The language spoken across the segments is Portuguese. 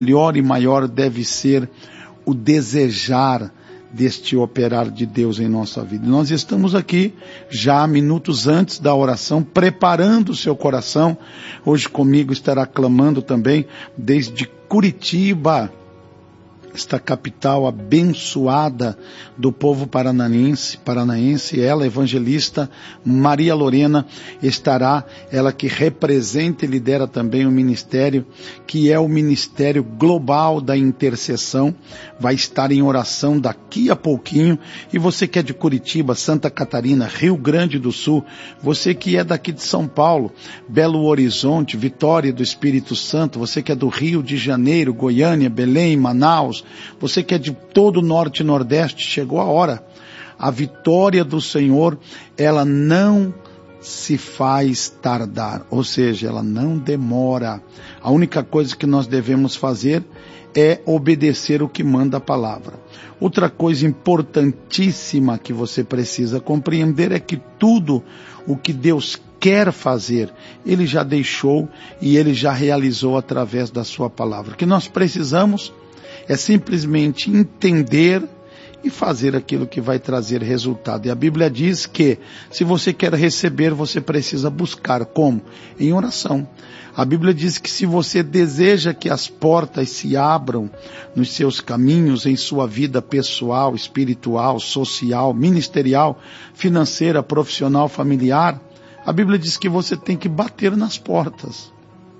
melhor e maior deve ser o desejar deste operar de Deus em nossa vida. Nós estamos aqui, já minutos antes da oração, preparando o seu coração. Hoje comigo estará clamando também, desde Curitiba, esta capital abençoada do povo paranaense, ela, evangelista Maria Lorena, estará, ela que representa e lidera também o ministério, que é o Ministério Global da Intercessão, vai estar em oração daqui a pouquinho. E você que é de Curitiba, Santa Catarina, Rio Grande do Sul, você que é daqui de São Paulo, Belo Horizonte, Vitória do Espírito Santo, você que é do Rio de Janeiro, Goiânia, Belém, Manaus, você que é de todo o Norte e Nordeste, chegou a hora. A vitória do Senhor, ela não se faz tardar, ou seja, ela não demora. A única coisa que nós devemos fazer é obedecer o que manda a palavra. Outra coisa importantíssima que você precisa compreender é que tudo o que Deus quer fazer, Ele já deixou e Ele já realizou através da sua palavra. O que nós precisamos é simplesmente entender e fazer aquilo que vai trazer resultado. E a Bíblia diz que, se você quer receber, você precisa buscar. Como? Em oração. A Bíblia diz que se você deseja que as portas se abram nos seus caminhos, em sua vida pessoal, espiritual, social, ministerial, financeira, profissional, familiar, a Bíblia diz que você tem que bater nas portas.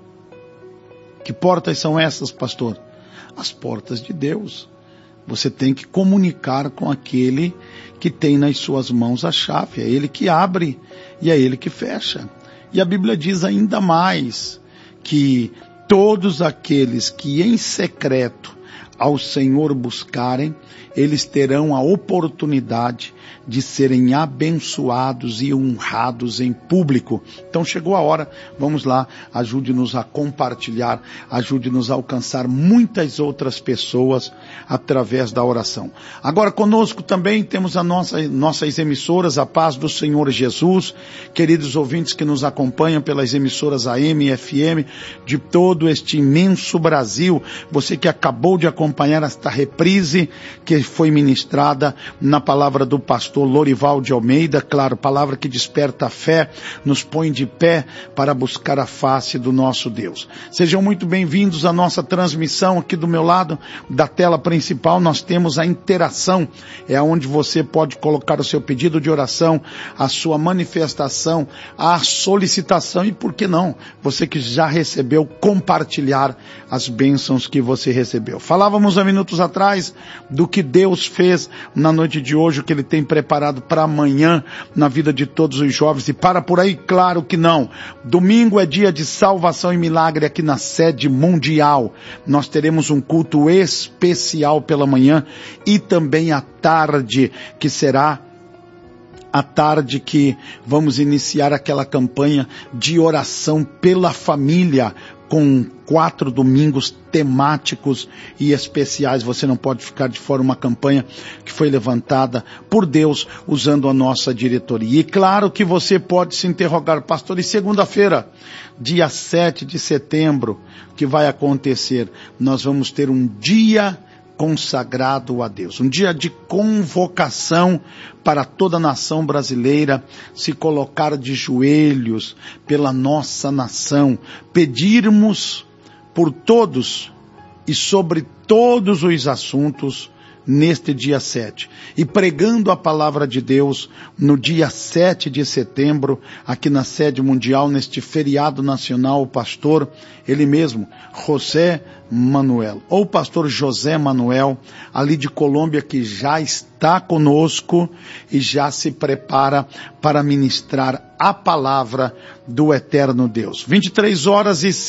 Que portas são essas, pastor? As portas de Deus. Você tem que comunicar com aquele que tem nas suas mãos a chave. É Ele que abre e é Ele que fecha. E a Bíblia diz ainda mais que todos aqueles que em secreto ao Senhor buscarem, eles terão a oportunidade de serem abençoados e honrados em público. Então chegou a hora, vamos lá, ajude-nos a compartilhar, ajude-nos a alcançar muitas outras pessoas através da oração. Agora conosco também temos nossas emissoras, a paz do Senhor Jesus, queridos ouvintes que nos acompanham pelas emissoras AM e FM de todo este imenso Brasil, você que acabou de acompanhar esta reprise que foi ministrada na palavra do pastor Lorival de Almeida, claro, palavra que desperta a fé, nos põe de pé para buscar a face do nosso Deus. Sejam muito bem-vindos à nossa transmissão. Aqui do meu lado da tela principal nós temos a interação, é onde você pode colocar o seu pedido de oração, a sua manifestação, a solicitação e, por que não, você que já recebeu, compartilhar as bênçãos que você recebeu. Falávamos há minutos atrás do que Deus fez na noite de hoje, o que Ele tem preparado para amanhã na vida de todos os jovens. E para por aí, claro que não. Domingo é dia de salvação e milagre aqui na sede mundial. Nós teremos um culto especial pela manhã e também à tarde, que será à tarde que vamos iniciar aquela campanha de oração pela família, com 4 domingos temáticos e especiais. Você não pode ficar de fora, uma campanha que foi levantada por Deus usando a nossa diretoria. E claro que você pode se interrogar, pastor, e segunda-feira, dia 7 de setembro, o que vai acontecer? Nós vamos ter um dia consagrado a Deus, um dia de convocação para toda a nação brasileira se colocar de joelhos pela nossa nação, pedirmos por todos e sobre todos os assuntos neste dia 7, e pregando a palavra de Deus no dia 7 de setembro, aqui na sede mundial, neste feriado nacional, o pastor, ele mesmo, José Manuel, ou pastor José Manuel, ali de Colômbia, que já está conosco e já se prepara para ministrar a palavra do eterno Deus. 23 horas e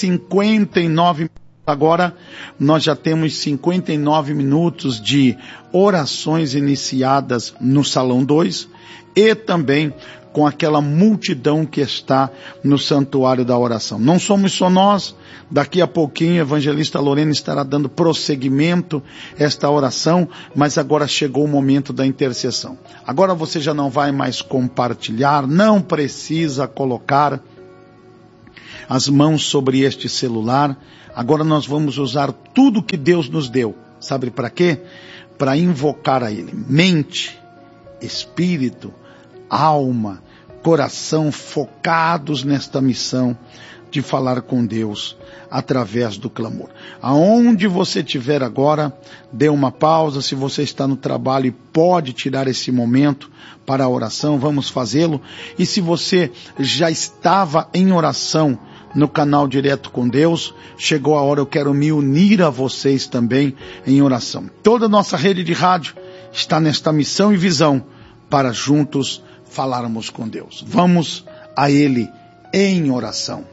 59 minutos. Agora nós já temos 59 minutos de orações iniciadas no Salão 2 e também com aquela multidão que está no Santuário da Oração. Não somos só nós, daqui a pouquinho a evangelista Lorena estará dando prosseguimento a esta oração, mas agora chegou o momento da intercessão. Agora você já não vai mais compartilhar, não precisa colocar as mãos sobre este celular. Agora nós vamos usar tudo que Deus nos deu. Sabe para quê? Para invocar a Ele. Mente, espírito, alma, coração focados nesta missão de falar com Deus através do clamor. Aonde você estiver agora, dê uma pausa. Se você está no trabalho e pode tirar esse momento para a oração, vamos fazê-lo. E se você já estava em oração no canal Direto com Deus, chegou a hora, eu quero me unir a vocês também em oração. Toda a nossa rede de rádio está nesta missão e visão para juntos falarmos com Deus. Vamos a Ele em oração.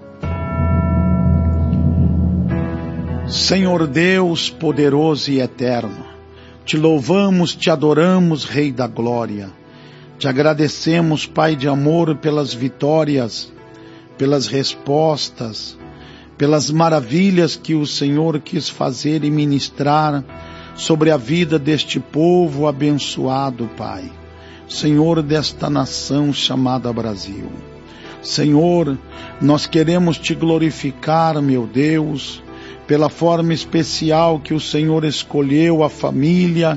Senhor Deus poderoso e eterno, te louvamos, te adoramos, Rei da Glória. Te agradecemos, Pai de amor, pelas vitórias, pelas respostas, pelas maravilhas que o Senhor quis fazer e ministrar sobre a vida deste povo abençoado, Pai. Senhor desta nação chamada Brasil. Senhor, nós queremos te glorificar, meu Deus, pela forma especial que o Senhor escolheu a família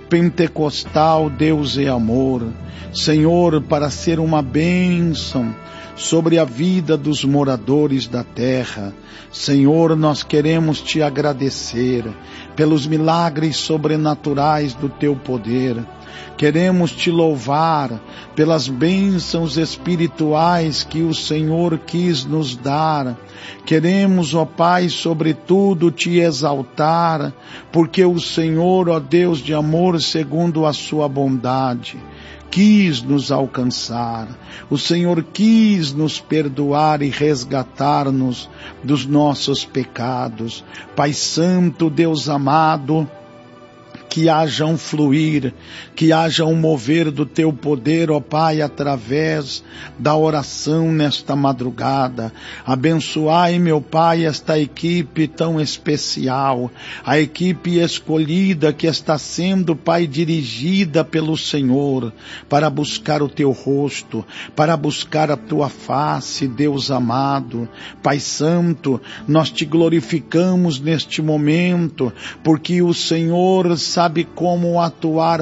pentecostal Deus é Amor. Senhor, para ser uma bênção sobre a vida dos moradores da terra. Senhor, nós queremos te agradecer pelos milagres sobrenaturais do teu poder. Queremos te louvar pelas bênçãos espirituais que o Senhor quis nos dar. Queremos, ó Pai, sobretudo te exaltar, porque o Senhor, ó Deus de amor, segundo a sua bondade, quis nos alcançar. O Senhor quis nos perdoar e resgatar-nos dos nossos pecados. Pai Santo, Deus amado, que haja um fluir, que haja um mover do teu poder, ó Pai, através da oração nesta madrugada. Abençoai, meu Pai, esta equipe tão especial, a equipe escolhida que está sendo, Pai, dirigida pelo Senhor para buscar o teu rosto, para buscar a tua face, Deus amado. Pai Santo, nós te glorificamos neste momento, porque o Senhor sabe como atuar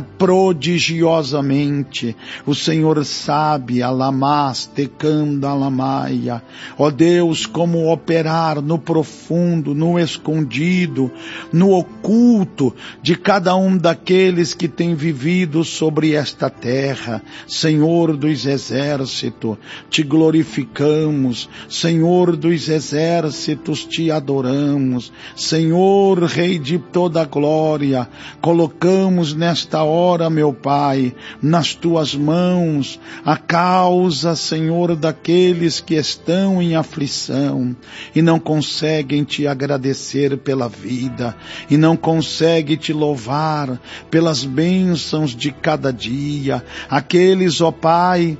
prodigiosamente. O Senhor sabe, alamas, tecanda, alamaia. Ó Deus, como operar no profundo, no escondido, no oculto de cada um daqueles que tem vivido sobre esta terra. Senhor dos exércitos, te glorificamos. Senhor dos exércitos, te adoramos. Senhor, Rei de toda glória, colocamos nesta hora, meu Pai, nas tuas mãos a causa, Senhor, daqueles que estão em aflição e não conseguem te agradecer pela vida e não conseguem te louvar pelas bênçãos de cada dia. Aqueles, ó Pai,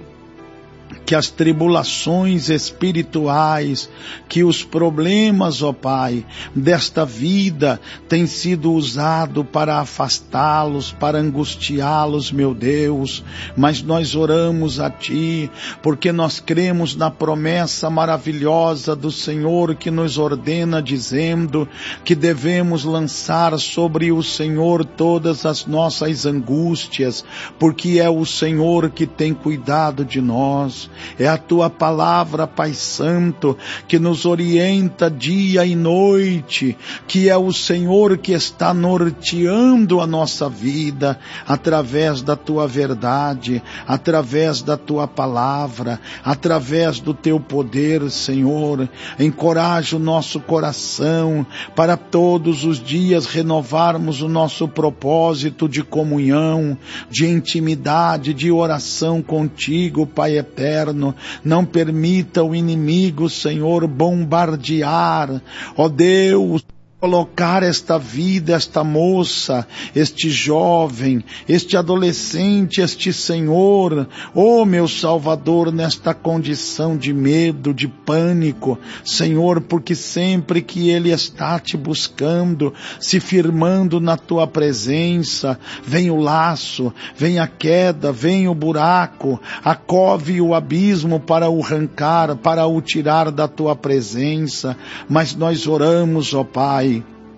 que as tribulações espirituais, que os problemas, ó Pai, desta vida têm sido usados para afastá-los, para angustiá-los, meu Deus. Mas nós oramos a Ti, porque nós cremos na promessa maravilhosa do Senhor que nos ordena, dizendo que devemos lançar sobre o Senhor todas as nossas angústias, porque é o Senhor que tem cuidado de nós. É a Tua palavra, Pai Santo, que nos orienta dia e noite, que é o Senhor que está norteando a nossa vida através da Tua verdade, através da Tua palavra, através do Teu poder, Senhor. Encoraja o nosso coração para todos os dias renovarmos o nosso propósito de comunhão, de intimidade, de oração contigo, Pai eterno. Não permita o inimigo, Senhor, bombardear, ó Deus, colocar esta vida, esta moça, este jovem, este adolescente, este senhor, oh meu Salvador, nesta condição de medo, de pânico, Senhor, porque sempre que ele está te buscando, se firmando na tua presença, vem o laço, vem a queda, vem o buraco, a cove e o abismo para o arrancar, para o tirar da tua presença, mas nós oramos, ó Pai,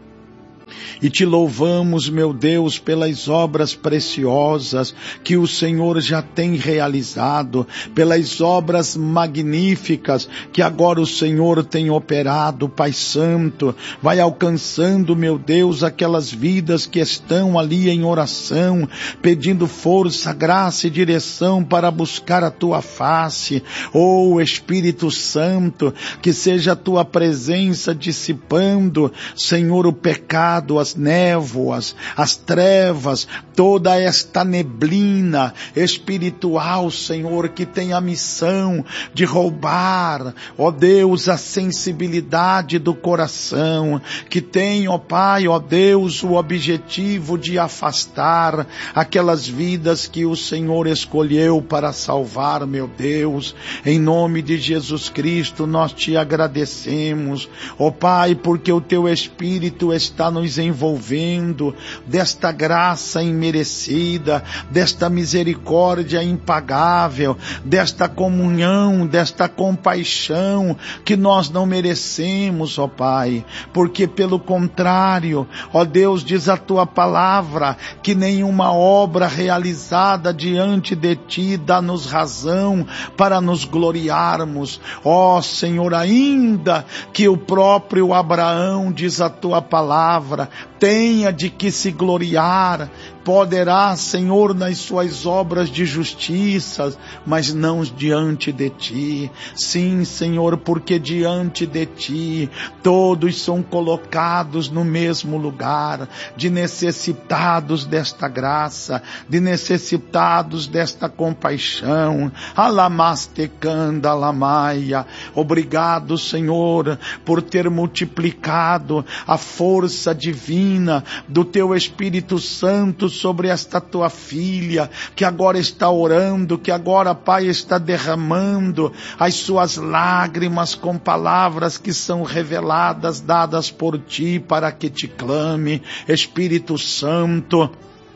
e te louvamos, meu Deus, pelas obras preciosas que o Senhor já tem realizado, pelas obras magníficas que agora o Senhor tem operado, Pai Santo. Vai alcançando, meu Deus, aquelas vidas que estão ali em oração, pedindo força, graça e direção para buscar a tua face. Oh, Espírito Santo, que seja a tua presença dissipando, Senhor, o pecado, as névoas, as trevas, toda esta neblina espiritual, Senhor, que tem a missão de roubar, ó Deus, a sensibilidade do coração, que tem, ó Pai, ó Deus, o objetivo de afastar aquelas vidas que o Senhor escolheu para salvar, meu Deus. Em nome de Jesus Cristo, nós te agradecemos, ó Pai, porque o teu Espírito está nos envolvendo desta graça imerecida, desta misericórdia impagável, desta comunhão, desta compaixão que nós não merecemos, ó Pai, porque pelo contrário, ó Deus, diz a tua palavra que nenhuma obra realizada diante de ti dá-nos razão para nos gloriarmos, ó Senhor, ainda que o próprio Abraão, diz a tua palavra, tenha de que se gloriar, poderá, Senhor, nas suas obras de justiça, mas não diante de ti. Sim, Senhor, porque diante de ti todos são colocados no mesmo lugar, de necessitados desta graça, de necessitados desta compaixão. Alamastecanda alamaia. Obrigado, Senhor, por ter multiplicado a força divina do teu Espírito Santo sobre esta tua filha, que agora está orando, que agora, Pai, está derramando as suas lágrimas com palavras que são reveladas, dadas por ti, para que te clame. Espírito Santo,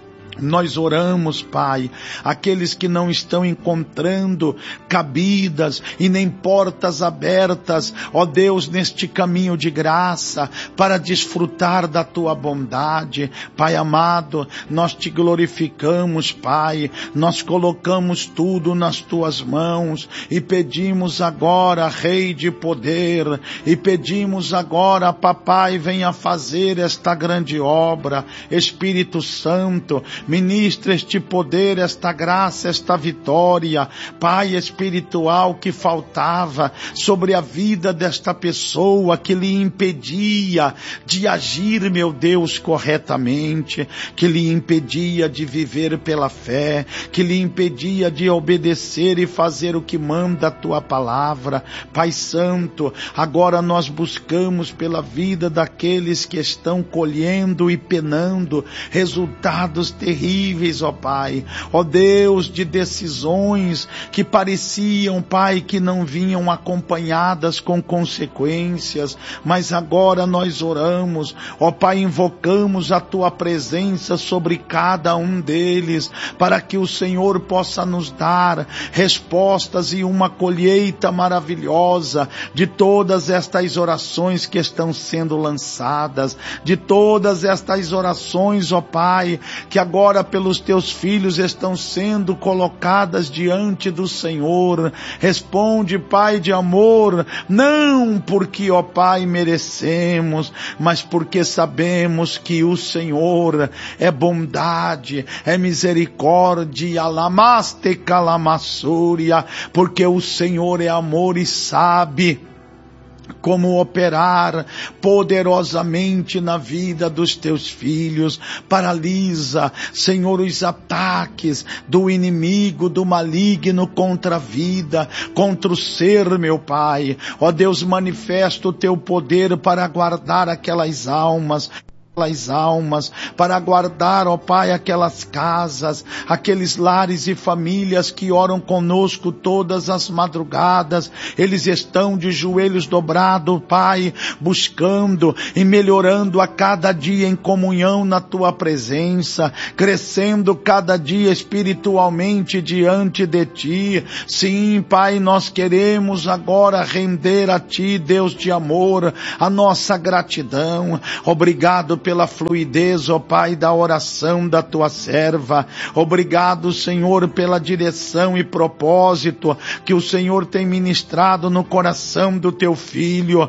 nós oramos, Pai, aqueles que não estão encontrando cabidas e nem portas abertas, ó Deus, neste caminho de graça, para desfrutar da tua bondade. Pai amado, nós te glorificamos, Pai, nós colocamos tudo nas tuas mãos e pedimos agora, Rei de poder, e pedimos agora, Papai, venha fazer esta grande obra. Espírito Santo, ministra este poder, esta graça, esta vitória, Pai, espiritual que faltava sobre a vida desta pessoa, que lhe impedia de agir, meu Deus, corretamente, que lhe impedia de viver pela fé, que lhe impedia de obedecer e fazer o que manda a tua palavra. Pai Santo, agora nós buscamos pela vida daqueles que estão colhendo e penando resultados terríveis, ó Pai, ó Deus, de decisões que pareciam, Pai, que não vinham acompanhadas com consequências, mas agora nós oramos, ó Pai, invocamos a tua presença sobre cada um deles, para que o Senhor possa nos dar respostas e uma colheita maravilhosa de todas estas orações que estão sendo lançadas, de todas estas orações, ó Pai, que agora pelos teus filhos estão sendo colocadas diante do Senhor. Responde, Pai de amor, não porque, ó Pai, merecemos, mas porque sabemos que o Senhor é bondade, é misericórdia, alamaste calamassúria, porque o Senhor é amor e sabe como operar poderosamente na vida dos teus filhos. Paralisa, Senhor, os ataques do inimigo, do maligno contra a vida, contra o ser, meu Pai. Ó Deus, manifesta o teu poder para guardar aquelas almas, para guardar, ó Pai, aquelas casas, aqueles lares e famílias que oram conosco todas as madrugadas. Eles estão de joelhos dobrados, Pai, buscando e melhorando a cada dia em comunhão na Tua presença, crescendo cada dia espiritualmente diante de Ti. Sim, Pai, nós queremos agora render a Ti, Deus de amor, a nossa gratidão. Obrigado pela fluidez, ó Pai, da oração da Tua serva. Obrigado, Senhor, pela direção e propósito que o Senhor tem ministrado no coração do Teu Filho.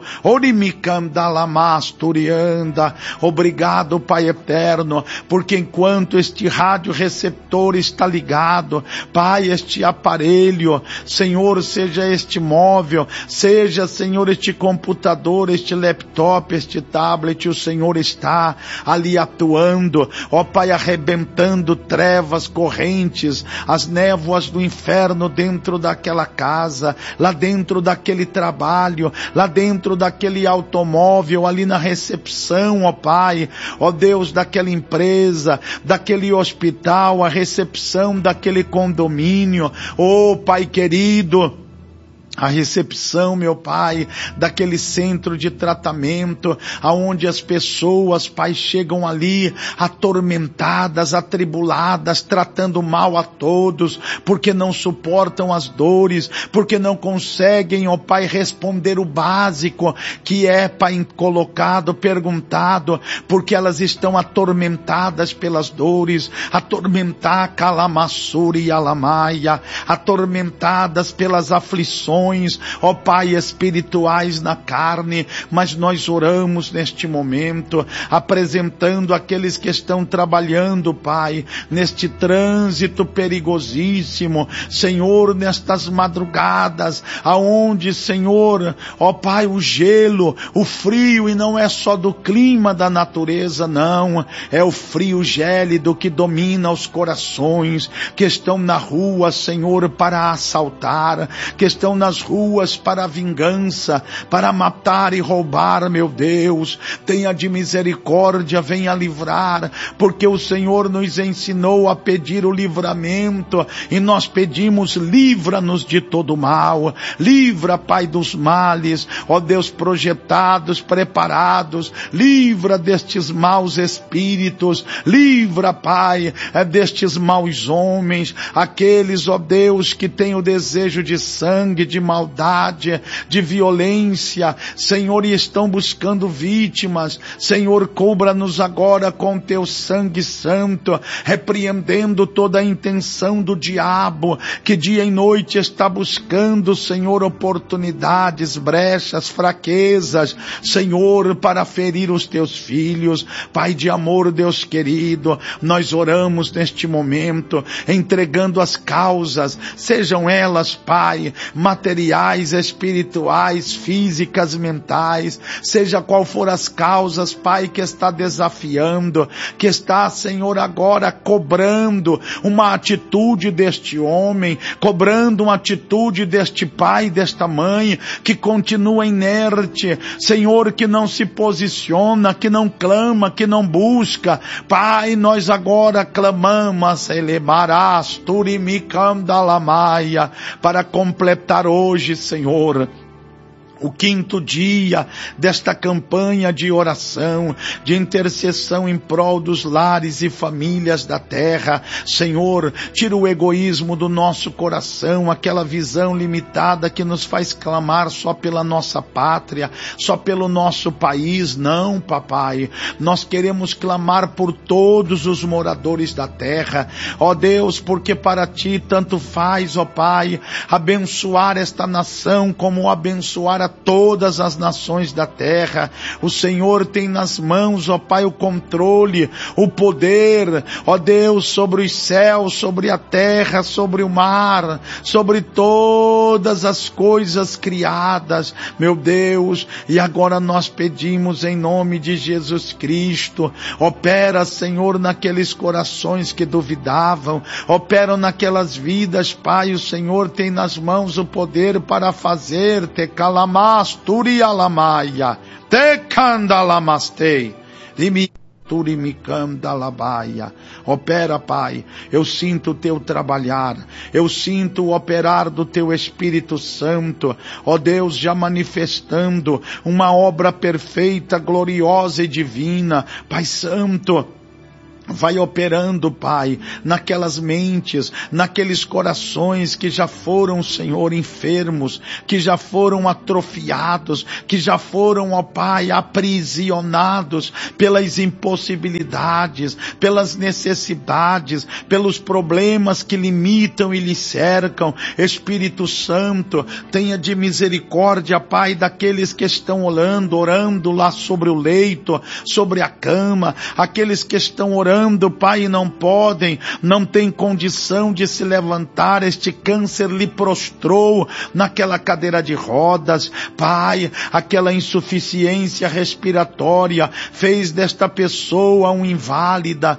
Obrigado, Pai eterno, porque enquanto este rádio receptor está ligado, Pai, este aparelho, Senhor, seja este móvel, seja, Senhor, este computador, este laptop, este tablet, o Senhor está ali atuando, ó Pai, arrebentando trevas, correntes, as névoas do inferno dentro daquela casa, lá dentro daquele trabalho, lá dentro daquele automóvel, ali na recepção, ó Pai, ó Deus, daquela empresa, daquele hospital, a recepção daquele condomínio, ó Pai querido, a recepção, meu Pai, daquele centro de tratamento, aonde as pessoas, Pai, chegam ali atormentadas, atribuladas, tratando mal a todos, porque não suportam as dores, porque não conseguem, ó Pai, responder o básico, que é, Pai, colocado, perguntado, porque elas estão atormentadas pelas dores, atormentadas pelas aflições, ó Pai, espirituais na carne. Mas nós oramos neste momento, apresentando aqueles que estão trabalhando, Pai, neste trânsito perigosíssimo, Senhor, nestas madrugadas, aonde, Senhor, ó Pai, o gelo, o frio, e não é só do clima da natureza, não, é o frio gélido que domina os corações, que estão na rua, Senhor, para assaltar, que estão nas ruas para a vingança, para matar e roubar, meu Deus. Tenha de misericórdia, venha livrar, porque o Senhor nos ensinou a pedir o livramento, e nós pedimos, livra-nos de todo mal, livra, Pai, dos males, ó Deus, projetados, preparados, livra destes maus espíritos, livra, Pai, destes maus homens, aqueles, ó Deus, que têm o desejo de sangue, de maldade, de violência, Senhor, e estão buscando vítimas. Senhor, cubra-nos agora com teu sangue santo, repreendendo toda a intenção do diabo, que dia e noite está buscando, Senhor, oportunidades, brechas, fraquezas, Senhor, para ferir os teus filhos. Pai de amor, Deus querido, nós oramos neste momento, entregando as causas, sejam elas, Pai, materiais, espirituais, físicas, mentais, seja qual for as causas, Pai, que está desafiando, que está, Senhor, agora cobrando uma atitude deste homem, cobrando uma atitude deste pai, desta mãe, que continua inerte, Senhor, que não se posiciona, que não clama, que não busca. Pai, nós agora clamamos, para completar hoje, Senhor, o 5º dia desta campanha de oração, de intercessão em prol dos lares e famílias da terra. Senhor, tira o egoísmo do nosso coração, aquela visão limitada que nos faz clamar só pela nossa pátria, só pelo nosso país. Não, papai, nós queremos clamar por todos os moradores da terra, ó Deus, porque para ti tanto faz, ó Pai, abençoar esta nação como abençoar a todas as nações da terra. O Senhor tem nas mãos, ó Pai, o controle, o poder, ó Deus, sobre os céus, sobre a terra, sobre o mar, sobre todas as coisas criadas, meu Deus. E agora nós pedimos em nome de Jesus Cristo, opera, Senhor, naqueles corações que duvidavam, opera naquelas vidas, Pai. O Senhor tem nas mãos o poder para fazer, te calamas, turialamaia, te candalamastei, opera, Pai. Eu sinto o teu trabalhar, eu sinto o operar do teu Espírito Santo, ó Deus, já manifestando uma obra perfeita, gloriosa e divina. Pai Santo, vai operando, Pai, naquelas mentes, naqueles corações que já foram, Senhor, enfermos, que já foram atrofiados, que já foram, ó Pai, aprisionados pelas impossibilidades, pelas necessidades, pelos problemas que limitam e lhe cercam. Espírito Santo, tenha de misericórdia, Pai, daqueles que estão orando lá sobre o leito, sobre a cama, aqueles que estão orando, Pai, não podem, não tem condição de se levantar. Este câncer lhe prostrou naquela cadeira de rodas, Pai. Aquela insuficiência respiratória fez desta pessoa uma inválida,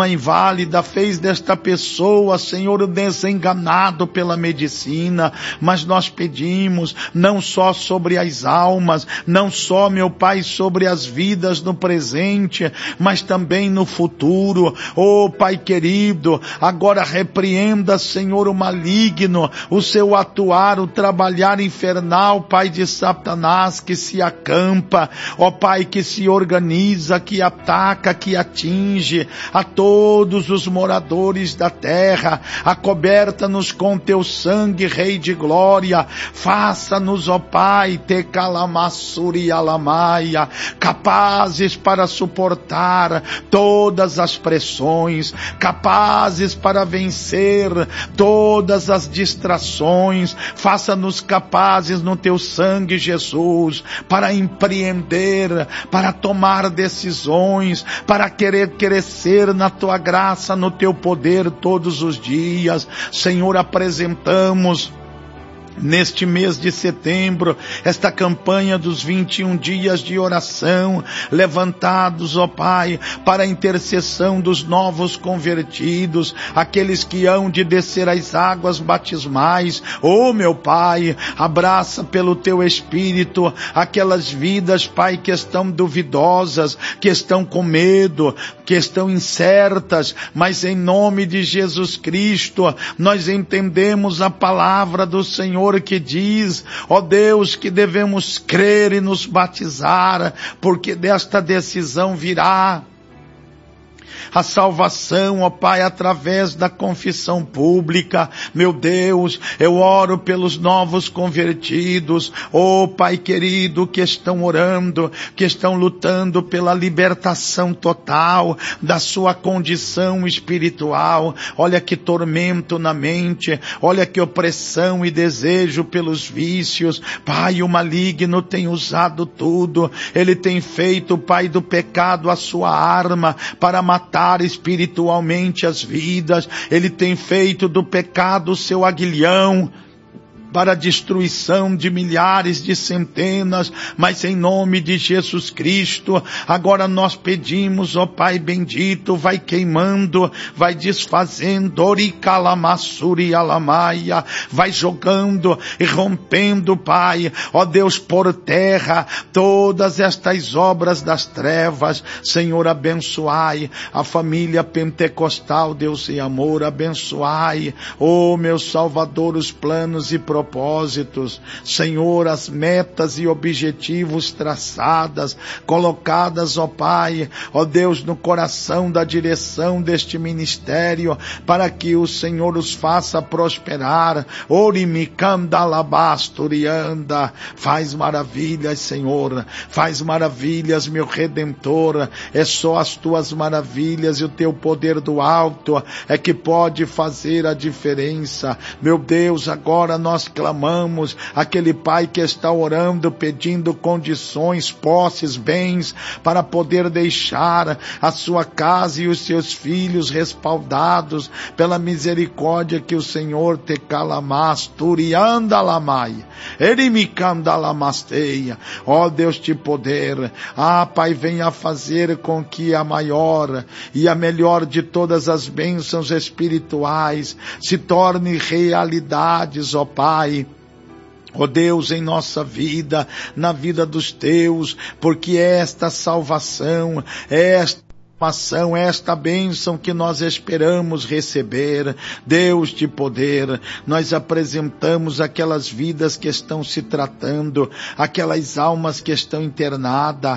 fez desta pessoa, Senhor, desenganado pela medicina. Mas nós pedimos, não só sobre as almas, não só, meu Pai, sobre as vidas no presente, mas também no futuro. Oh, Pai querido, agora repreenda, Senhor, o maligno, o seu atuar, o trabalhar infernal, Pai, de Satanás, que se acampa, ó Pai, que se organiza, que ataca, que atinge a todos os moradores da terra. Acoberta-nos com teu sangue, Rei de glória. Faça-nos, ó Pai, te calamassuri alamaia, capazes para suportar todas as pressões, capazes para vencer todas as distrações. Faça-nos capazes no teu sangue, Jesus, para empreender, para tomar decisões, para querer crescer na tua graça, no teu poder todos os dias. Senhor, apresentamos neste mês de setembro, esta campanha dos 21 dias de oração, levantados, ó Pai, para a intercessão dos novos convertidos, aqueles que hão de descer as águas batismais. Ó meu Pai, abraça pelo teu Espírito aquelas vidas, Pai, que estão duvidosas, que estão com medo, que estão incertas, mas em nome de Jesus Cristo, nós entendemos a palavra do Senhor que diz, ó Deus, que devemos crer e nos batizar, porque desta decisão virá a salvação, ó Pai, através da confissão pública. Meu Deus, eu oro pelos novos convertidos, ó Pai querido, que estão orando, que estão lutando pela libertação total da sua condição espiritual. Olha que tormento na mente, olha que opressão e desejo pelos vícios. Pai, o maligno tem usado tudo, ele tem feito, Pai, do pecado a sua arma para matar espiritualmente as vidas. Ele tem feito do pecado o seu aguilhão para a destruição de milhares, de centenas, mas em nome de Jesus Cristo, agora nós pedimos, ó Pai bendito, vai queimando, vai desfazendo, oricalamassuri alamaia, vai jogando e rompendo, Pai, ó Deus, por terra, todas estas obras das trevas. Senhor, abençoai a família pentecostal, Deus e amor, abençoai, ó meu Salvador, os planos e propósitos, Senhor, as metas e objetivos traçadas, colocadas, ó Pai, ó Deus, no coração da direção deste ministério, para que o Senhor os faça prosperar. Orimicandalabasturianda, faz maravilhas, Senhor, faz maravilhas, meu Redentor. É só as tuas maravilhas e o teu poder do alto é que pode fazer a diferença. Meu Deus, agora nós clamamos, aquele pai que está orando, pedindo condições, posses, bens, para poder deixar a sua casa e os seus filhos respaldados pela misericórdia que o Senhor te calamas, turianda lamai, erimicanda lamasteia, ó Deus de poder, Pai, venha fazer com que a maior e a melhor de todas as bênçãos espirituais se torne realidades, ó Pai. Ó Deus, em nossa vida, na vida dos teus, porque esta salvação, esta bênção que nós esperamos receber, Deus de poder, nós apresentamos aquelas vidas que estão se tratando, aquelas almas que estão internadas,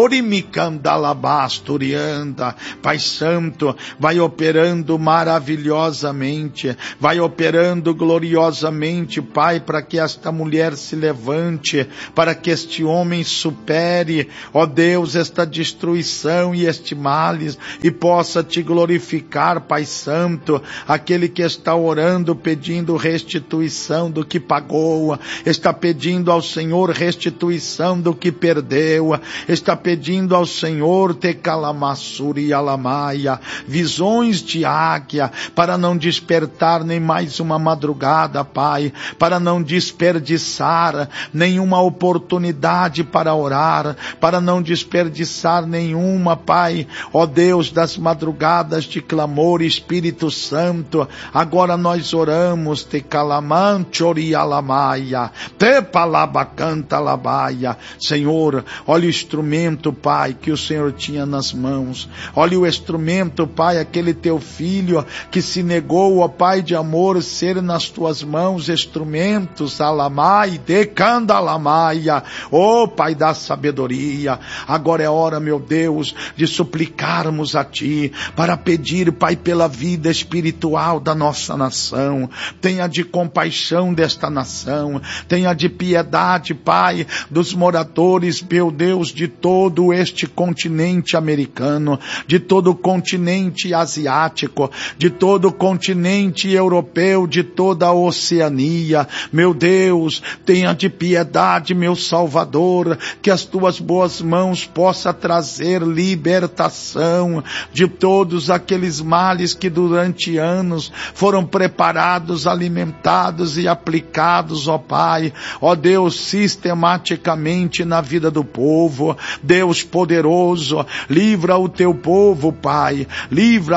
orimicandalabasturianda, Pai Santo, vai operando maravilhosamente, vai operando gloriosamente, Pai, para que esta mulher se levante, para que este homem supere, ó Deus, esta destruição e este mal, e possa te glorificar, Pai Santo, aquele que está orando, pedindo restituição do que pagou, está pedindo ao Senhor restituição do que perdeu, está pedindo ao Senhor te calamassuri alamaia, visões de águia, para não despertar nem mais uma madrugada, Pai, para não desperdiçar nenhuma oportunidade para orar, para não desperdiçar nenhuma, Pai, ó Deus das madrugadas de clamor, Espírito Santo, agora nós oramos, te calamanchori alamaia, te palabacanta labaia, Senhor, olha o instrumento, Pai, que o Senhor tinha nas mãos, olha o instrumento, Pai, aquele teu filho que se negou, ó Pai de amor, ser nas tuas mãos instrumentos, alamai, decanda alamaia, ó Pai da sabedoria, agora é hora, meu Deus, de suplicarmos a Ti, para pedir, Pai, pela vida espiritual da nossa nação, tenha de compaixão desta nação, tenha de piedade, Pai, dos moradores, meu Deus, de todo este continente americano, de todo o continente asiático, de todo o continente europeu, de toda a Oceania, meu Deus, tenha de piedade, meu Salvador, que as Tuas boas mãos possam trazer libertação de todos aqueles males que durante anos foram preparados, alimentados e aplicados, ó Pai, ó Deus, sistematicamente na vida do povo. Deus poderoso, livra o Teu povo, Pai, livra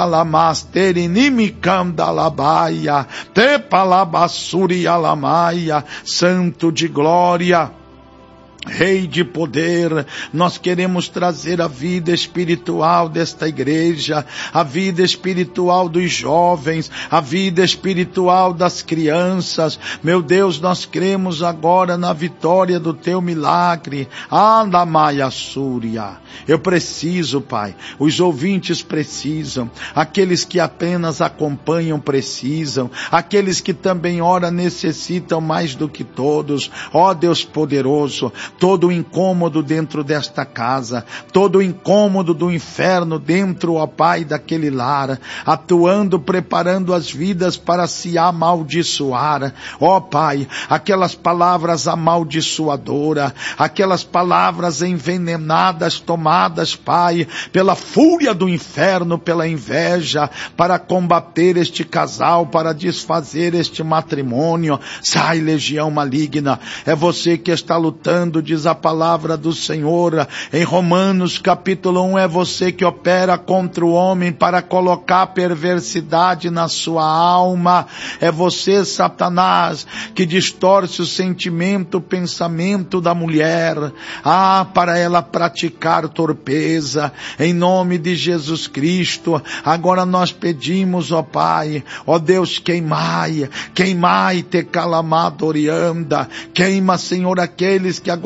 lamasterenimicandalabaia, tepalabassuri alamaia, Santo de glória, Rei de poder, nós queremos trazer a vida espiritual desta igreja, a vida espiritual dos jovens, a vida espiritual das crianças. Meu Deus, nós cremos agora na vitória do Teu milagre. Andamaia Súria. Eu preciso, Pai, os ouvintes precisam, aqueles que apenas acompanham precisam, aqueles que também ora necessitam mais do que todos. Ó Deus poderoso, todo o incômodo dentro desta casa, todo o incômodo do inferno dentro, ó Pai, daquele lar, atuando, preparando as vidas para se amaldiçoar. Ó Pai, aquelas palavras amaldiçoadoras, aquelas palavras envenenadas, tomadas, Pai, pela fúria do inferno, pela inveja, para combater este casal, para desfazer este matrimônio. Sai, legião maligna, é você que está lutando, diz a palavra do Senhor, em Romanos capítulo 1, é você que opera contra o homem para colocar perversidade na sua alma, é você, Satanás, que distorce o sentimento, o pensamento da mulher, para ela praticar torpeza, em nome de Jesus Cristo. Agora nós pedimos, ó Pai, ó Deus, queimai te calamadorianda, queima, Senhor, aqueles que agora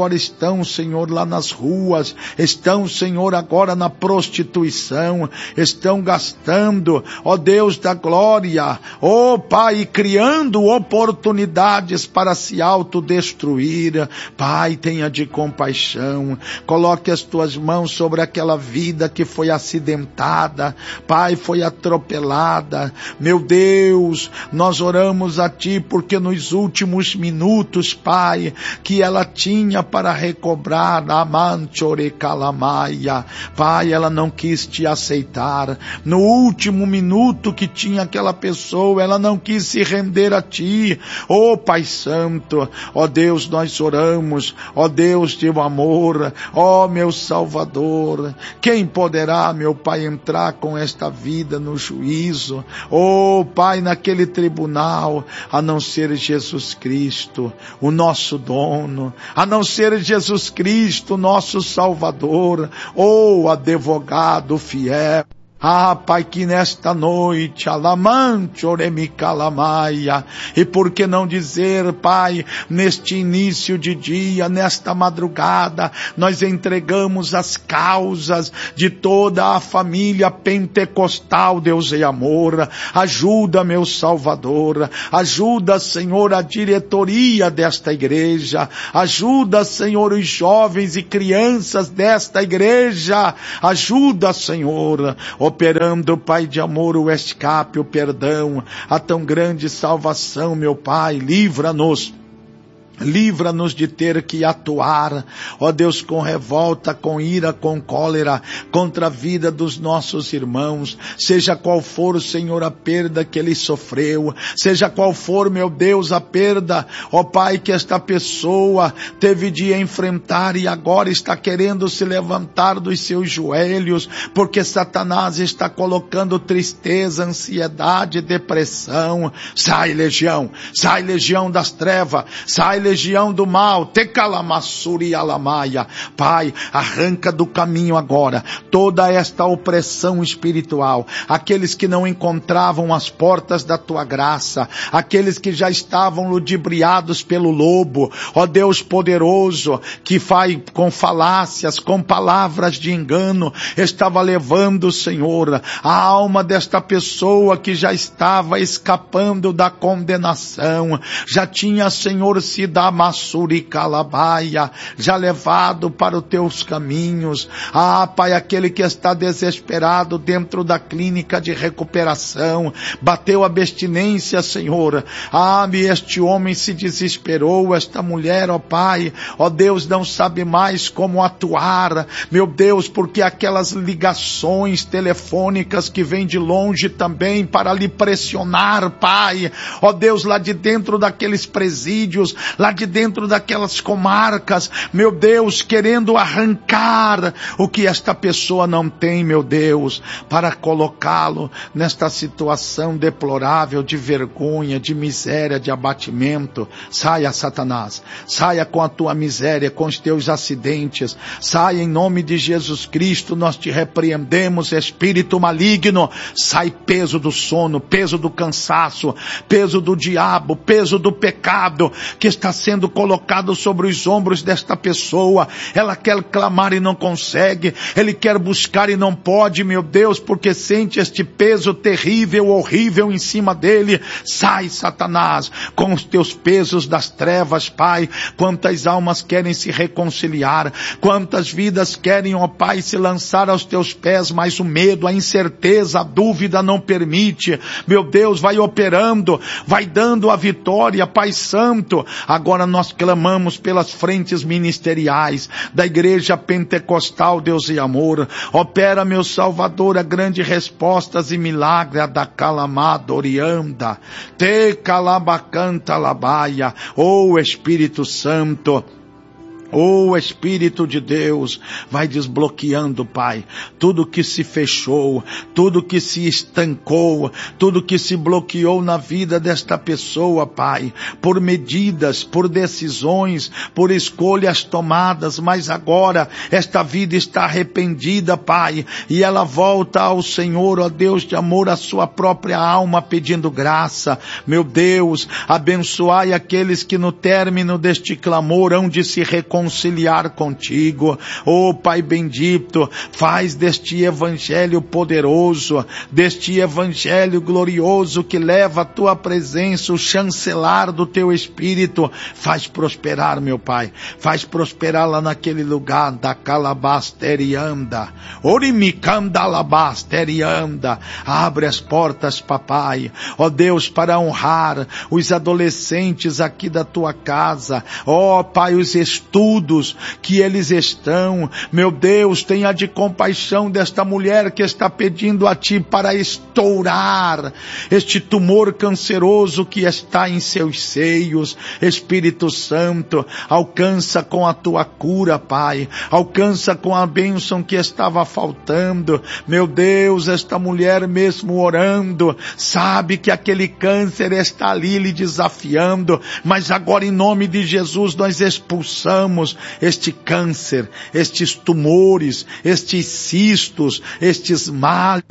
agora estão, Senhor, lá nas ruas, estão, Senhor, agora na prostituição, estão gastando, ó Deus da glória, ó Pai, criando oportunidades para se autodestruir. Pai, tenha de compaixão, coloque as tuas mãos sobre aquela vida que foi acidentada, Pai, foi atropelada. Meu Deus, nós oramos a Ti porque nos últimos minutos, Pai, que ela tinha para recobrar, Pai, ela não quis Te aceitar. No último minuto que tinha aquela pessoa, ela não quis se render a Ti. Ó Pai Santo, ó Deus, nós oramos, ó Deus de amor, ó meu Salvador, quem poderá, meu Pai, entrar com esta vida no juízo, ó Pai, naquele tribunal, a não ser Jesus Cristo, o nosso dono, a não ser Jesus Cristo, nosso Salvador, ó advogado fiel. Ah, Pai, que nesta noite, alamante, oremicalamaia, e por que não dizer, Pai, neste início de dia, nesta madrugada, nós entregamos as causas de toda a família pentecostal, Deus e amor. Ajuda, meu Salvador, ajuda, Senhor, a diretoria desta igreja, ajuda, Senhor, os jovens e crianças desta igreja, ajuda, Senhor, operando, Pai de amor, o escape, o perdão, a tão grande salvação, meu Pai, livra-nos de ter que atuar, ó Deus, com revolta, com ira, com cólera, contra a vida dos nossos irmãos, seja qual for, Senhor, a perda que ele sofreu, seja qual for, meu Deus, a perda, ó Pai, que esta pessoa teve de enfrentar e agora está querendo se levantar dos seus joelhos, porque Satanás está colocando tristeza, ansiedade, depressão. Sai, legião das trevas, sai, legião do mal, tecalamassuri alamaia. Pai, arranca do caminho agora toda esta opressão espiritual, aqueles que não encontravam as portas da tua graça, aqueles que já estavam ludibriados pelo lobo, ó Deus poderoso, que vai com falácias, com palavras de engano, estava levando, Senhor, a alma desta pessoa que já estava escapando da condenação, já tinha, Senhor, sido Massuri Calabaia, já levado para os teus caminhos. Ah, Pai, aquele que está desesperado dentro da clínica de recuperação, bateu a abstinência, Senhor. Ah, este homem se desesperou, esta mulher, ó Pai, ó Deus, não sabe mais como atuar, meu Deus, porque aquelas ligações telefônicas que vêm de longe também para lhe pressionar, Pai, ó Deus, lá de dentro daqueles presídios, lá de dentro daquelas comarcas, meu Deus, querendo arrancar o que esta pessoa não tem, meu Deus, para colocá-lo nesta situação deplorável de vergonha, de miséria, de abatimento. Saia, Satanás, saia com a tua miséria, com os teus acidentes, saia em nome de Jesus Cristo, nós te repreendemos, espírito maligno, sai peso do sono, peso do cansaço, peso do diabo, peso do pecado, que está sendo colocado sobre os ombros desta pessoa. Ela quer clamar e não consegue, ele quer buscar e não pode, meu Deus, porque sente este peso terrível, horrível em cima dele. Sai, Satanás, com os teus pesos das trevas, Pai. Quantas almas querem se reconciliar, quantas vidas querem, ó Pai, se lançar aos teus pés, mas o medo, a incerteza, a dúvida não permite. Meu Deus, vai operando, vai dando a vitória, Pai Santo. Agora nós clamamos pelas frentes ministeriais da Igreja Pentecostal, Deus e amor. Opera, meu Salvador, a grande respostas e milagre da calamadorianda, te calabacanta labaia, ô Espírito Santo. Oh, Espírito de Deus, vai desbloqueando, Pai, tudo que se fechou, tudo que se estancou, tudo que se bloqueou na vida desta pessoa, Pai, por medidas, por decisões, por escolhas tomadas, mas agora esta vida está arrependida, Pai, e ela volta ao Senhor, ó Deus de amor, a sua própria alma pedindo graça. Meu Deus, abençoai aqueles que no término deste clamor hão de se reconciliar reconciliar contigo. Oh Pai bendito, faz deste evangelho poderoso, deste evangelho glorioso que leva a tua presença, o chancelar do teu Espírito, faz prosperar, meu Pai, faz prosperar lá naquele lugar da calabasterianda, orimicanda alabasterianda. Abre as portas, papai, ó Deus, para honrar os adolescentes aqui da tua casa, ó Pai, os estudos que eles estão, meu Deus, tenha de compaixão desta mulher que está pedindo a ti para estourar este tumor canceroso que está em seus seios. Espírito Santo, alcança com a tua cura, Pai, alcança com a bênção que estava faltando. Meu Deus, esta mulher mesmo orando, sabe que aquele câncer está ali lhe desafiando, mas agora em nome de Jesus nós expulsamos este câncer, estes tumores, estes cistos, estes males,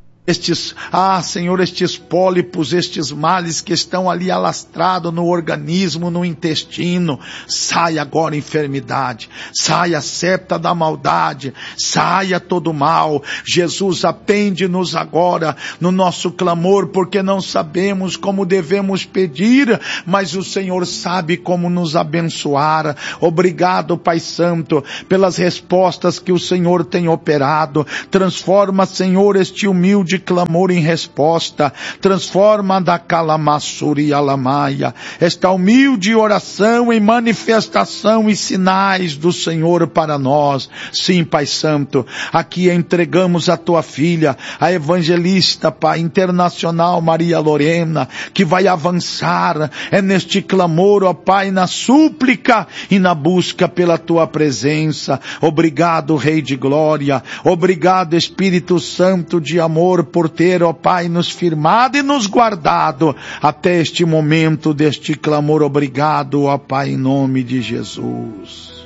Senhor, estes pólipos, estes males que estão ali alastrados no organismo, no intestino. Saia agora enfermidade, saia a seta da maldade, saia todo mal. Jesus, atende-nos agora no nosso clamor, porque não sabemos como devemos pedir, mas o Senhor sabe como nos abençoar. Obrigado, Pai Santo, pelas respostas que o Senhor tem operado. Transforma, Senhor, este humilde clamor em resposta, transforma da calamassuri alamaia, esta humilde oração em manifestação e sinais do Senhor para nós. Sim, Pai Santo, aqui entregamos a tua filha, a evangelista, Pai, internacional Maria Lorena, que vai avançar, neste clamor, ó Pai, na súplica e na busca pela tua presença. Obrigado, Rei de Glória, obrigado, Espírito Santo de amor, por ter, ó Pai, nos firmado e nos guardado até este momento deste clamor. Obrigado, ó Pai, em nome de Jesus.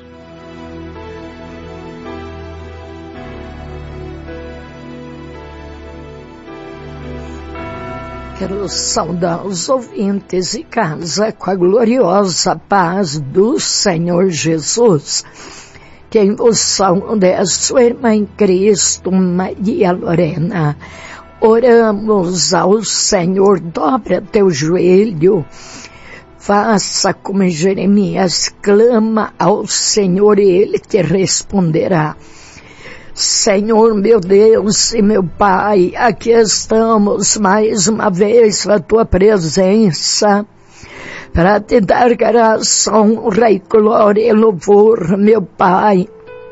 Quero saudar os ouvintes e casa com a gloriosa paz do Senhor Jesus. Quem vos saúda é a sua irmã em Cristo, Maria Lorena. Oramos ao Senhor, dobra teu joelho, faça como Jeremias, clama ao Senhor e Ele te responderá. Senhor, meu Deus e meu Pai, aqui estamos mais uma vez na tua presença, para te dar graça, honra e glória e louvor, meu Pai.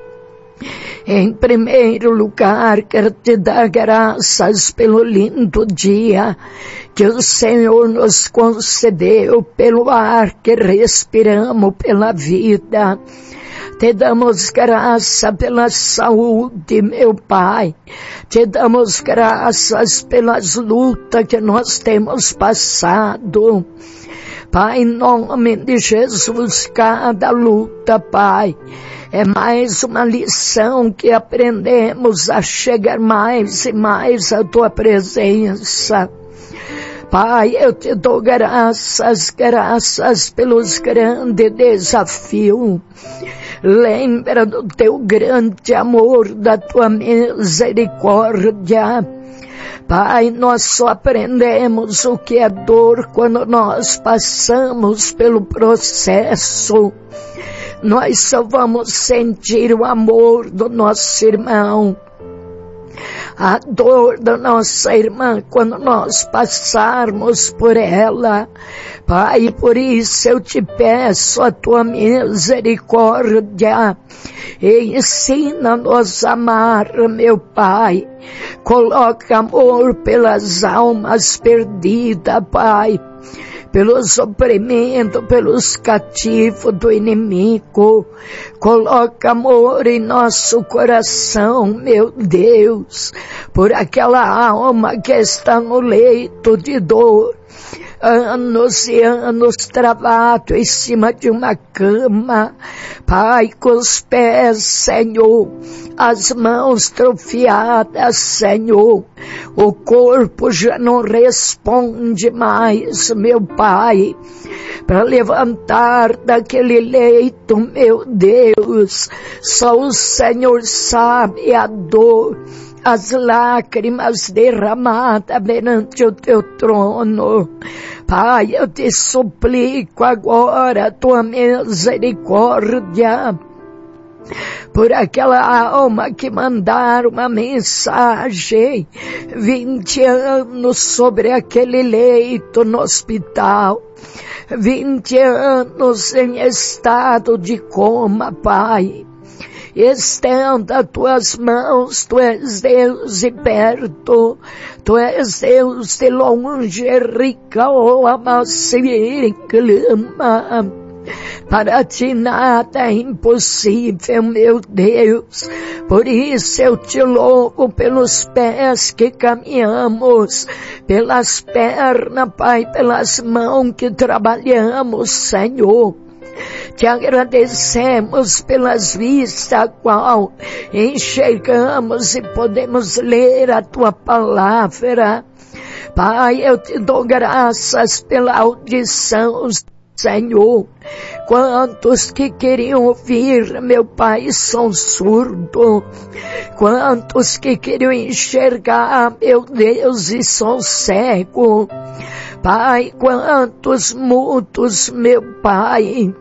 Em primeiro lugar, quero te dar graças pelo lindo dia que o Senhor nos concedeu, pelo ar que respiramos, pela vida. Te damos graça pela saúde, meu Pai. Te damos graças pelas lutas que nós temos passado. Pai, em nome de Jesus, cada luta, Pai, é mais uma lição que aprendemos a chegar mais e mais à tua presença. Pai, eu te dou graças pelos grandes desafios. Lembra do teu grande amor, da tua misericórdia. Pai, nós só aprendemos o que é dor quando nós passamos pelo processo. Nós só vamos sentir o amor do nosso irmão, a dor da nossa irmã quando nós passarmos por ela. Pai, por isso eu te peço a tua misericórdia e ensina-nos a amar, meu Pai. Coloca amor pelas almas perdidas, Pai, pelos oprimidos, pelos cativos do inimigo. Coloca amor em nosso coração, meu Deus, por aquela alma que está no leito de dor, anos e anos travado em cima de uma cama, Pai, com os pés, Senhor, as mãos atrofiadas, Senhor, o corpo já não responde mais, meu Pai, para levantar daquele leito, meu Deus, só o Senhor sabe a dor, as lágrimas derramadas perante o teu trono. Pai, eu te suplico agora a tua misericórdia por aquela alma que mandaram uma mensagem 20 anos sobre aquele leito no hospital, 20 anos em estado de coma, Pai. Estenda tuas mãos, tu és Deus de perto, tu és Deus de longe, rica ou amassir, clama. Para ti nada é impossível, meu Deus. Por isso eu te louvo pelos pés que caminhamos, pelas pernas, Pai, pelas mãos que trabalhamos, Senhor. Te agradecemos pelas vistas a qual enxergamos e podemos ler a tua palavra. Pai, eu te dou graças pela audição, Senhor. Quantos que queriam ouvir, meu Pai, são surdos. Quantos que queriam enxergar, meu Deus, e são cegos. Pai, quantos mudos, meu Pai.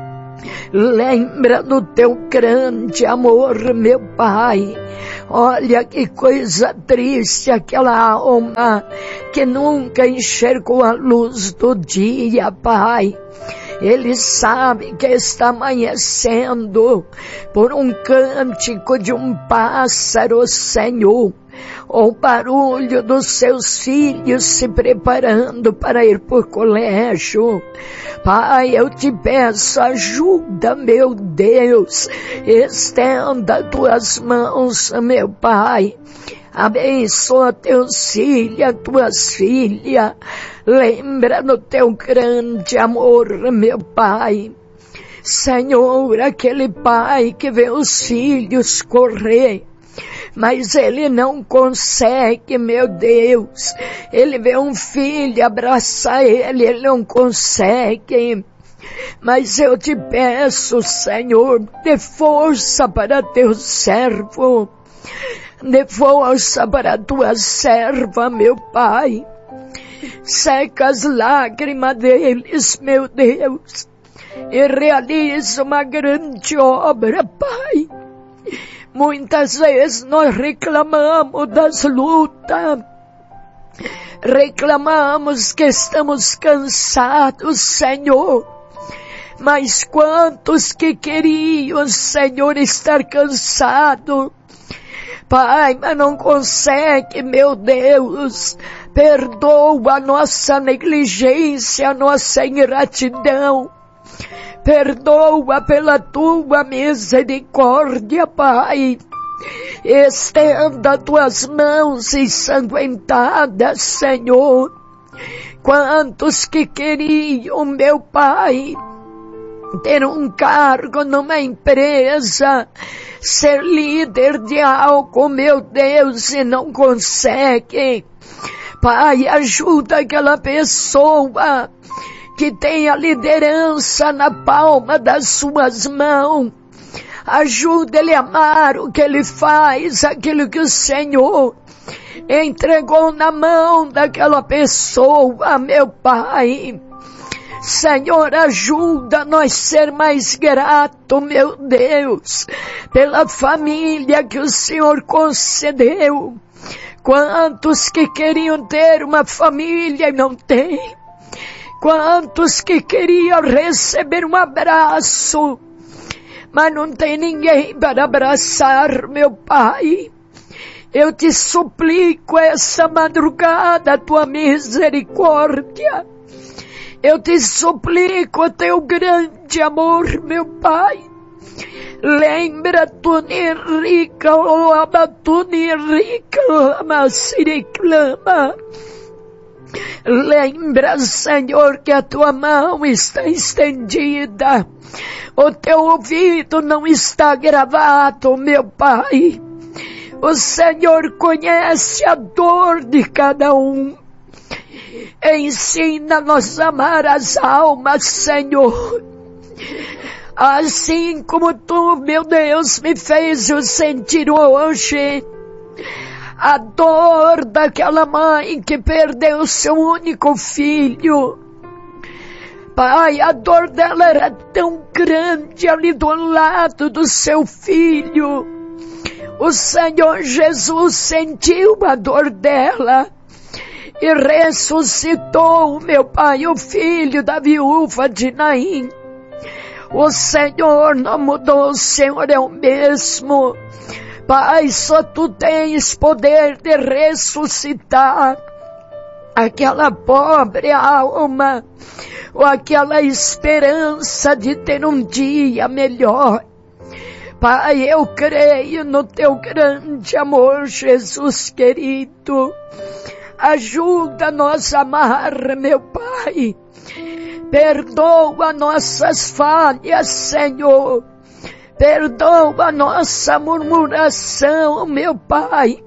Lembra do teu grande amor, meu Pai. Olha que coisa triste aquela alma que nunca enxergou a luz do dia, Pai. Ele sabe que está amanhecendo por um cântico de um pássaro, Senhor. O barulho dos seus filhos se preparando para ir por colégio. Pai, eu te peço ajuda, meu Deus. Estenda tuas mãos, meu Pai. Abençoa teus filhos, tuas filhas. Lembra do teu grande amor, meu Pai. Senhor, aquele pai que vê os filhos correr, mas ele não consegue, meu Deus. Ele vê um filho abraçar ele não consegue. Mas eu te peço, Senhor, dê força para teu servo. Dê força para a tua serva, meu Pai. Seca as lágrimas deles, meu Deus. E realiza uma grande obra, Pai. Muitas vezes nós reclamamos das lutas, reclamamos que estamos cansados, Senhor. Mas quantos que queriam, Senhor, estar cansados, Pai, mas não consegue, meu Deus. Perdoa a nossa negligência, a nossa ingratidão. Perdoa pela tua misericórdia, Pai. Estenda tuas mãos ensanguentadas, Senhor. Quantos que queriam, meu Pai, ter um cargo numa empresa, ser líder de algo, meu Deus, e não conseguem. Pai, ajuda aquela pessoa que tem a liderança na palma das suas mãos. Ajuda ele a amar o que ele faz, aquilo que o Senhor entregou na mão daquela pessoa, meu Pai. Senhor, ajuda nós ser mais grato, meu Deus, pela família que o Senhor concedeu. Quantos que queriam ter uma família e não têm? Quantos que queriam receber um abraço, mas não tem ninguém para abraçar, meu Pai. Eu te suplico essa madrugada a tua misericórdia. Eu te suplico o teu grande amor, meu Pai. Lembra tu rica, o abatu rica, lama siriclama. Lembra, Senhor, que a tua mão está estendida. O teu ouvido não está gravado, meu Pai. O Senhor conhece a dor de cada um. Ensina-nos a amar as almas, Senhor. Assim como tu, meu Deus, me fez eu sentir hoje a dor daquela mãe que perdeu seu único filho. Pai, a dor dela era tão grande ali do lado do seu filho. O Senhor Jesus sentiu a dor dela e ressuscitou, meu Pai, o filho da viúva de Naim. O Senhor não mudou, o Senhor é o mesmo. Pai, só tu tens poder de ressuscitar aquela pobre alma, ou aquela esperança de ter um dia melhor. Pai, eu creio no teu grande amor, Jesus querido. Ajuda-nos a amar, meu Pai. Perdoa nossas falhas, Senhor. Perdoa nossa murmuração, meu Pai.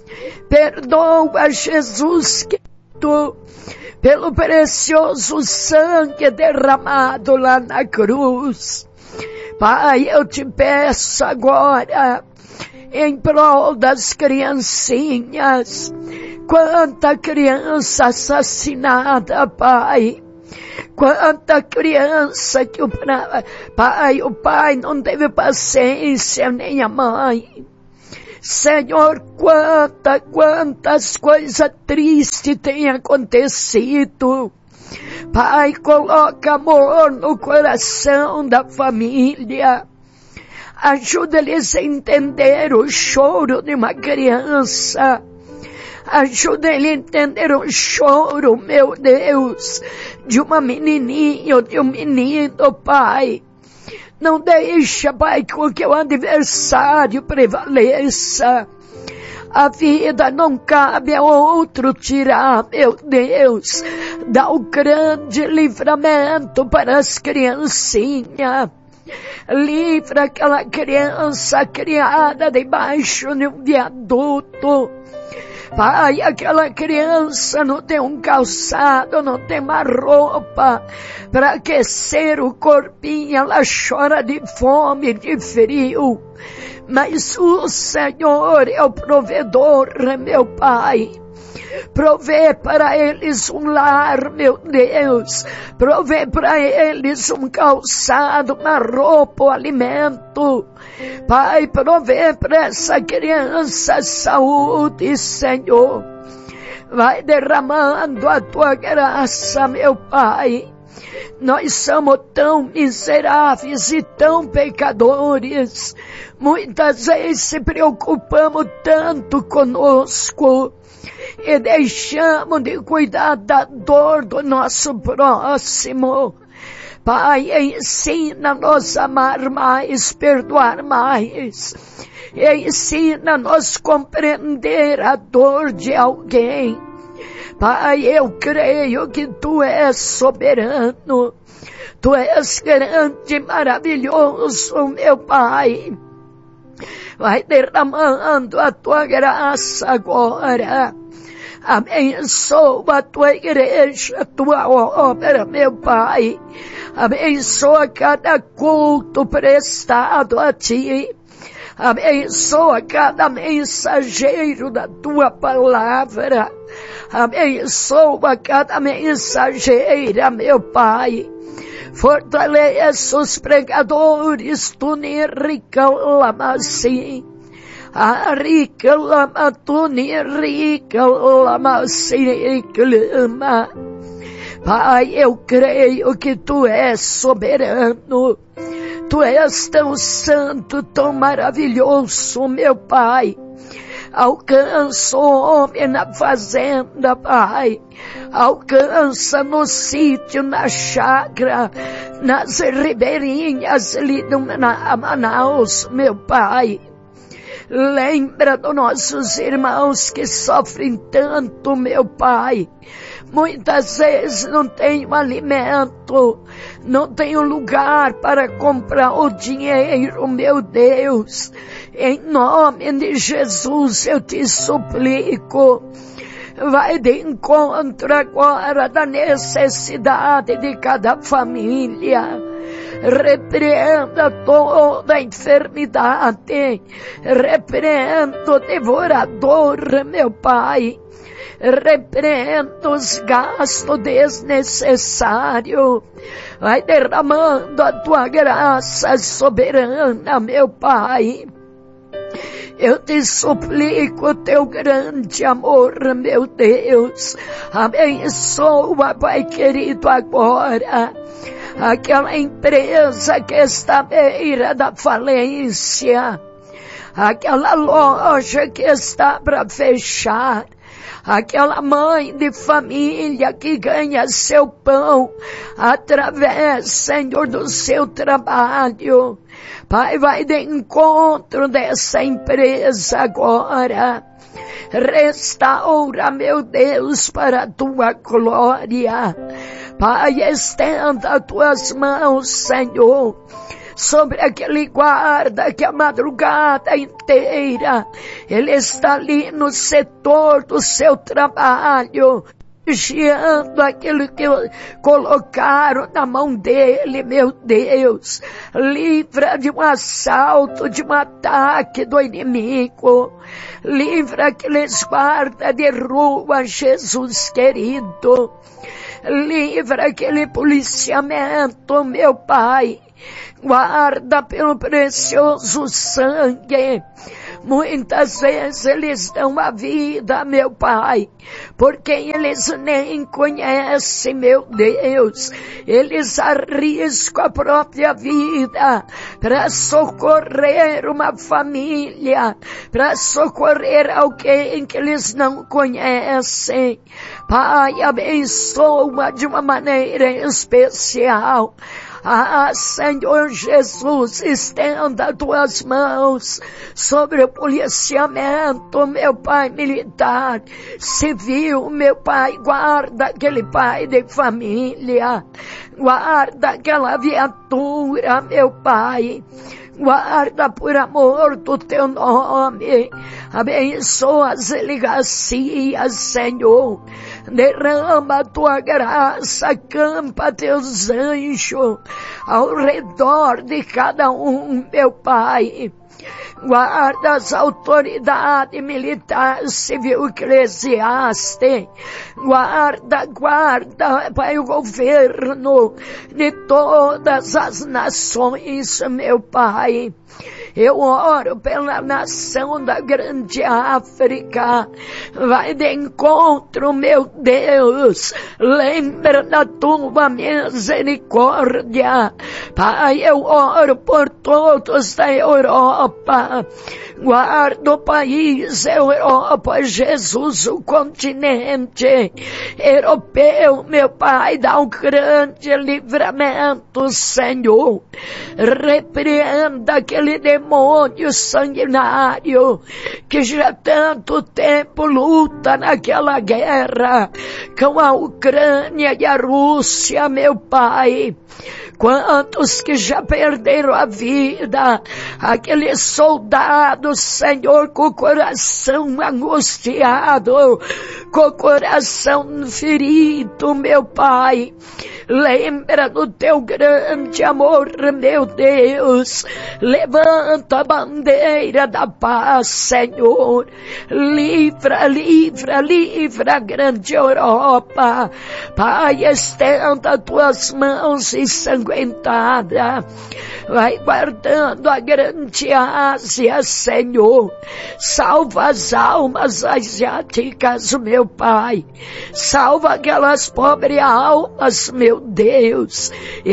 Perdoa, Jesus querido, pelo precioso sangue derramado lá na cruz. Pai, eu te peço agora, em prol das criancinhas, quanta criança assassinada, Pai. Quanta criança que o pai não teve paciência, nem a mãe. Senhor, quantas coisas tristes têm acontecido. Pai, coloca amor no coração da família. Ajuda eles a entender o choro de uma criança. Ajuda ele a entender o choro, meu Deus, de uma menininha ou de um menino, Pai. Não deixa, Pai, que o adversário prevaleça. A vida não cabe a outro tirar, meu Deus. Dá o grande livramento para as criancinhas. Livra aquela criança criada debaixo de um viaduto. Pai, aquela criança não tem um calçado, não tem uma roupa para aquecer o corpinho, ela chora de fome, de frio. Mas o Senhor é o provedor, meu Pai. Provê para eles um lar, meu Deus. Provê para eles um calçado, uma roupa, um alimento. Pai, provê para essa criança saúde, Senhor. Vai derramando a tua graça, meu Pai. Nós somos tão miseráveis e tão pecadores. Muitas vezes se preocupamos tanto conosco e deixamos de cuidar da dor do nosso próximo. Pai, ensina-nos a amar mais, perdoar mais. Ensina-nos a compreender a dor de alguém. Pai, eu creio que Tu és soberano. Tu és grande e maravilhoso, meu Pai. Vai derramando a Tua graça agora. Abençoa a Tua igreja, a Tua obra, meu Pai. Abençoa cada culto prestado a Ti. Abençoa cada mensageiro da Tua palavra. Abençoa cada mensageira, meu Pai. Fortaleça os pregadores, Tu ne rica lama sim. A rica lama, Tu ne rica lama sim, clama. Pai, eu creio que Tu és soberano. Tu és tão santo, tão maravilhoso, meu Pai. Alcança o homem na fazenda, Pai. Alcança no sítio, na chácara, nas ribeirinhas ali de Manaus, meu Pai. Lembra dos nossos irmãos que sofrem tanto, meu Pai. Muitas vezes não tem alimento, não tem lugar para comprar o dinheiro, meu Deus. Em nome de Jesus eu te suplico, vai de encontro agora da necessidade de cada família. Repreenda toda a enfermidade, repreenda o devorador, meu Pai. Repreenda os gastos desnecessários. Vai derramando a tua graça soberana, meu Pai. Eu te suplico o teu grande amor, meu Deus. Abençoa, Pai querido, agora aquela empresa que está à beira da falência, aquela loja que está para fechar, aquela mãe de família que ganha seu pão através, Senhor, do seu trabalho. Pai, vai de encontro dessa empresa agora. Restaura, meu Deus, para a tua glória. Pai, estenda as tuas mãos, Senhor, sobre aquele guarda que a madrugada inteira ele está ali no setor do seu trabalho, vigiando aquilo que colocaram na mão dele, meu Deus. Livra de um assalto, de um ataque do inimigo. Livra aqueles guardas de rua, Jesus querido. Livra aquele policiamento, meu Pai. Guarda pelo precioso sangue. Muitas vezes eles dão a vida, meu Pai, por quem eles nem conhecem, meu Deus. Eles arriscam a própria vida para socorrer uma família, para socorrer alguém que eles não conhecem. Pai, abençoa de uma maneira especial. Senhor Jesus, estenda as tuas mãos sobre o policiamento, meu Pai, militar, civil, meu Pai. Guarda aquele pai de família, guarda aquela viatura, meu Pai. Guarda por amor do teu nome. Abençoa as delegacias, Senhor. Derrama a tua graça, acampa teus anjos ao redor de cada um, meu Pai. Guarda as autoridades militares, civil, eclesiástico. Guarda, Pai, o governo de todas as nações, meu Pai. Eu oro pela nação da grande África. Vai de encontro, meu Deus. Lembra da tua misericórdia. Pai, eu oro por todos da Europa. Guarda o país Europa, Jesus, o continente europeu, meu Pai. Dá um grande livramento, Senhor. Repreenda aquele demônio sanguinário que já há tanto tempo luta naquela guerra com a Ucrânia e a Rússia, meu Pai. Quantos que já perderam a vida, aqueles soldados, Senhor, com o coração angustiado, com o coração ferido, meu Pai. Lembra do teu grande amor, meu Deus. Levanta a bandeira da paz, Senhor. Livra a grande Europa. Pai, estenda tuas mãos ensanguentadas. Vai guardando a grande Ásia, Senhor. Salva as almas asiáticas, meu Pai. Salva aquelas pobres almas, meu Deus,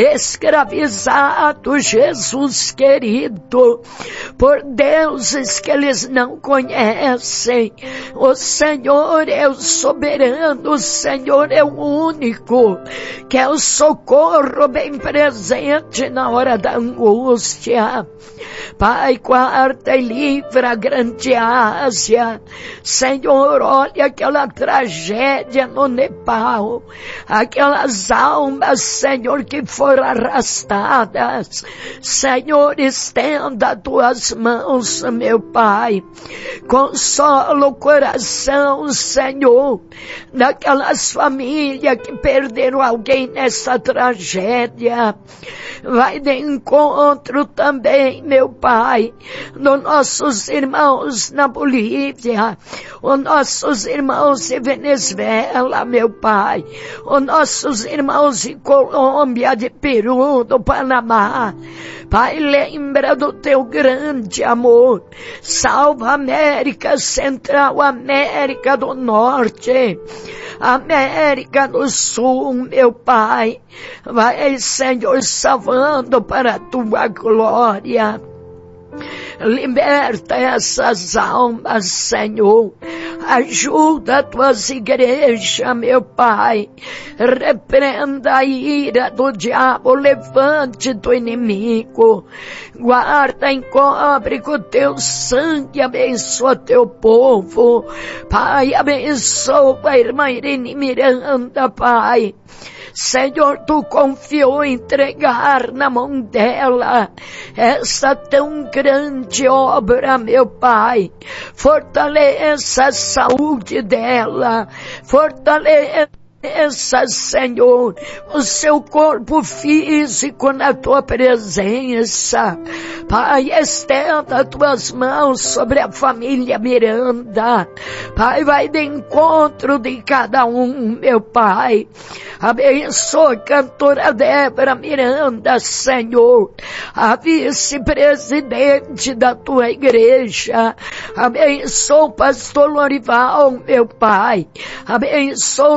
escravizado, Jesus querido, por deuses que eles não conhecem. O Senhor é o soberano, o Senhor é o único, que é o socorro bem presente na hora da angústia. Pai, guarda e livra a grande Ásia. Senhor, olha aquela tragédia no Nepal, aquelas almas, Senhor, que foram arrastadas. Senhor, estenda tuas mãos, meu Pai. Consola o coração, Senhor, daquelas famílias que perderam alguém nessa tragédia. Vai de encontro também, meu Pai, dos nossos irmãos na Bolívia, os nossos irmãos de Venezuela, meu Pai, os nossos irmãos de Colômbia, de Peru, do Panamá. Pai, lembra do teu grande amor. Salva a América Central, América do Norte, América do Sul, meu Pai. Vai, Senhor, salvando para a tua glória. Liberta essas almas, Senhor. Ajuda as tuas igrejas, meu Pai. Repreenda a ira do diabo, levante do inimigo. Guarda, encobre com o teu sangue, abençoa teu povo. Pai, abençoa a irmã Irene Miranda, Pai. Senhor, tu confiou em entregar na mão dela essa tão grande obra, meu Pai. Fortaleça a saúde dela, fortaleça, Senhor, o seu corpo físico na tua presença. Pai, estenda tuas mãos sobre a família Miranda. Pai, vai de encontro de cada um, meu Pai. Abençoa a cantora Débora Miranda, Senhor, a vice-presidente da tua igreja. Abençoa o pastor Lorival, meu Pai. Abençoa